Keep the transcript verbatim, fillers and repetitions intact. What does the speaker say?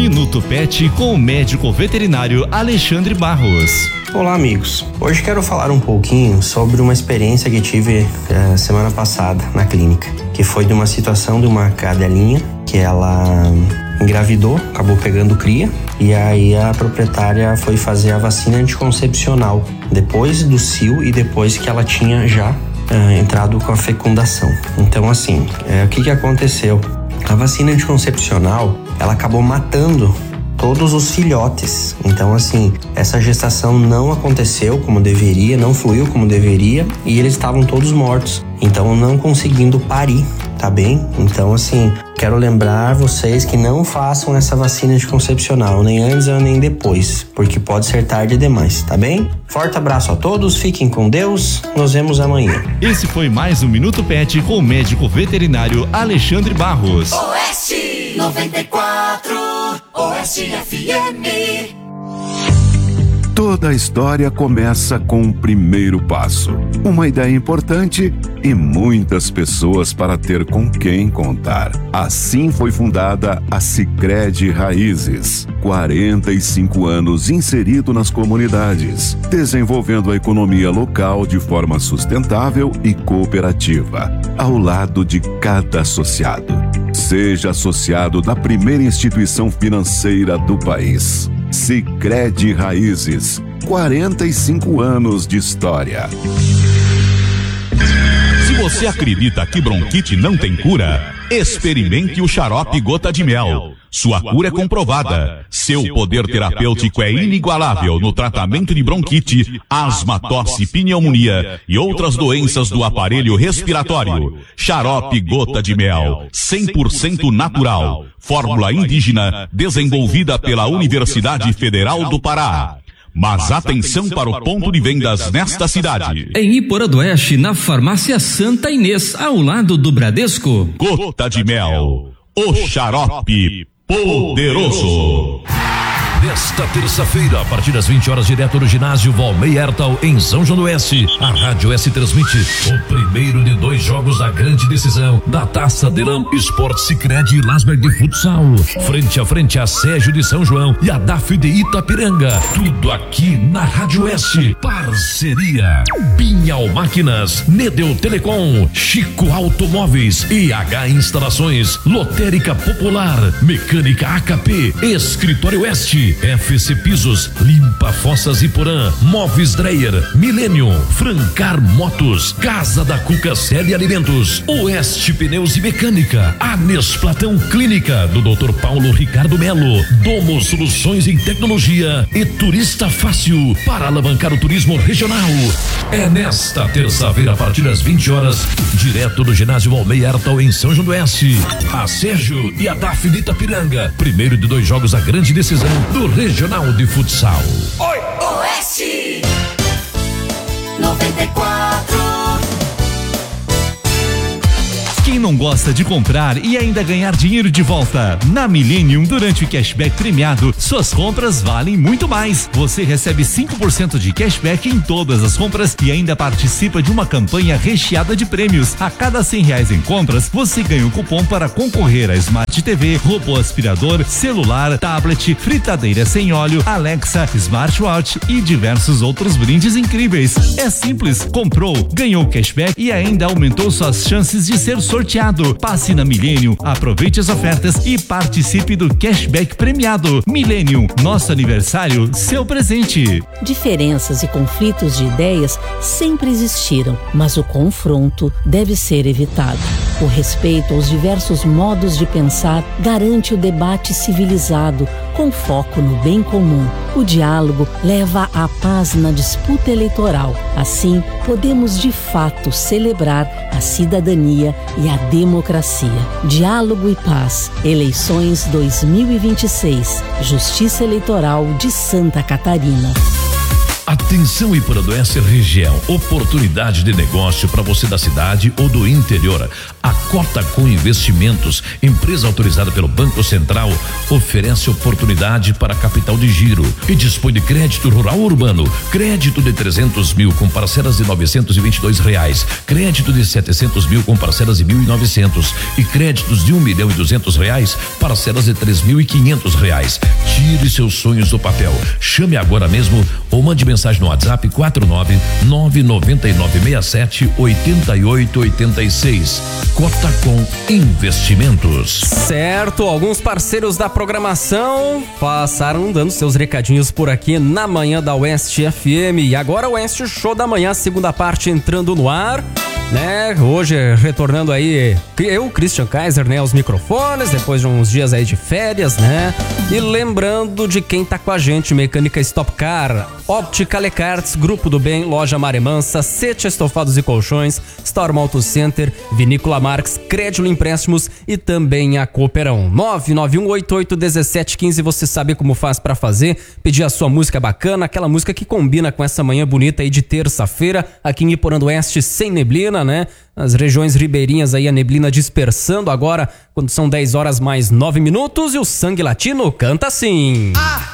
Minuto Pet com o médico veterinário Alexandre Barros. Olá, amigos. Hoje quero falar um pouquinho sobre uma experiência que tive eh, semana passada na clínica, que foi de uma situação de uma cadelinha que ela engravidou, acabou pegando cria, e aí a proprietária foi fazer a vacina anticoncepcional depois do cio e depois que ela tinha já eh, entrado com a fecundação. Então, assim, eh, o que que aconteceu? A vacina anticoncepcional, ela acabou matando todos os filhotes. Então, assim, essa gestação não aconteceu como deveria, não fluiu como deveria, e eles estavam todos mortos. Então, não conseguindo parir, tá bem? Então, assim, quero lembrar vocês que não façam essa vacina anticoncepcional, nem antes nem depois, porque pode ser tarde demais, tá bem? Forte abraço a todos, fiquem com Deus, nos vemos amanhã. Esse foi mais um Minuto Pet com o médico veterinário Alexandre Barros. Oeste noventa e quatro, Oeste F M. Toda a história começa com o primeiro passo, uma ideia importante e muitas pessoas para ter com quem contar. Assim foi fundada a Sicredi Raízes. quarenta e cinco anos inserido nas comunidades, desenvolvendo a economia local de forma sustentável e cooperativa, ao lado de cada associado. Seja associado da primeira instituição financeira do país. Sicredi Raízes, quarenta e cinco anos de história. Se você acredita que bronquite não tem cura, experimente o xarope Gota de Mel. Sua cura é comprovada. Seu poder terapêutico é inigualável no tratamento de bronquite, asma, tosse, pneumonia e outras doenças do aparelho respiratório. Xarope Gota de Mel, cem por cento natural. Fórmula indígena desenvolvida pela Universidade Federal do Pará. Mas atenção para o ponto de vendas nesta cidade. Em Iporã do Oeste, na farmácia Santa Inês, ao lado do Bradesco. Gota de Mel, o xarope poderoso. Nesta terça-feira, a partir das vinte horas, direto do ginásio Valmei Ertal, em São João do Oeste, a Rádio S transmite o primeiro de dois jogos da grande decisão da Taça Delam Sport Sicredi Lasberg de Futsal, frente a frente a Sérgio de São João e a D A F de Itapiranga. Tudo aqui na Rádio S. Parceria Pinhal Máquinas, Nedeu Telecom, Chico Automóveis, I H Instalações, Lotérica Popular, Mecânica A K P, Escritório Oeste, F C Pisos, Limpa Fossas Iporã, Móveis Dreyer, Millennium, Francar Motos, Casa da Cuca Celi Alimentos, Oeste Pneus e Mecânica, Anes Platão Clínica, do doutor Paulo Ricardo Melo, Domo Soluções em Tecnologia e Turista Fácil, para alavancar o turismo regional. É nesta terça-feira, a partir das vinte horas, direto do ginásio Valmei Ertal, em São João do Oeste, a Sérgio e a D A F de Itapiranga, primeiro de dois jogos a grande decisão do Regional de Futsal. Oi, Oeste noventa e quatro. Quem não gosta de comprar e ainda ganhar dinheiro de volta? Na Millennium, durante o cashback premiado, suas compras valem muito mais. Você recebe cinco por cento de cashback em todas as compras e ainda participa de uma campanha recheada de prêmios. A cada cem reais em compras, você ganha um cupom para concorrer a Smart T V, robô aspirador, celular, tablet, fritadeira sem óleo, Alexa, smartwatch e diversos outros brindes incríveis. É simples, comprou, ganhou cashback e ainda aumentou suas chances de ser sorteado. Passe na Millennium, aproveite as ofertas e participe do cashback premiado. Millennium, nosso aniversário, seu presente. Diferenças e conflitos de ideias sempre existiram, mas o confronto deve ser evitado. O respeito aos diversos modos de pensar garante o debate civilizado, com foco no bem comum. O diálogo leva à paz na disputa eleitoral. Assim, podemos de fato celebrar a cidadania e a democracia. Diálogo e paz. Eleições dois mil e vinte e seis. Justiça Eleitoral de Santa Catarina. Atenção Ipuranduense região, oportunidade de negócio para você da cidade ou do interior. A Cotacom Investimentos, empresa autorizada pelo Banco Central, oferece oportunidade para capital de giro e dispõe de crédito rural urbano, crédito de trezentos mil com parcelas de novecentos e vinte e dois reais, crédito de setecentos mil com parcelas de mil e novecentos e créditos de um milhão e duzentos reais, parcelas de três mil e quinhentos reais. Tire seus sonhos do papel. Chame agora mesmo ou mande mensagem no WhatsApp quatro nove nove nove nove seis sete oito oito oito seis. Cotacom Investimentos. Certo, alguns parceiros da programação passaram dando seus recadinhos por aqui na manhã da Oeste F M. E agora o Oeste Show da manhã, segunda parte entrando no ar, né? Hoje retornando aí eu, Christian Kaiser, né, aos microfones, depois de uns dias aí de férias, né? E lembrando de quem tá com a gente: Mecânica Stop Car, Óptica Lecarts, Grupo do Bem, Loja Maremansa, Sete Estofados e Colchões, Storm Auto Center, Vinícola Marques, Crédito Empréstimos e também a Cooperão. nove nove um oito oito um sete um cinco, você sabe como faz pra fazer, pedir a sua música bacana, aquela música que combina com essa manhã bonita aí de terça-feira, aqui em Ipuranduense sem neblina, né? As regiões ribeirinhas aí a neblina dispersando agora, quando são dez horas mais nove minutos, e o Sangue Latino canta assim. Ah!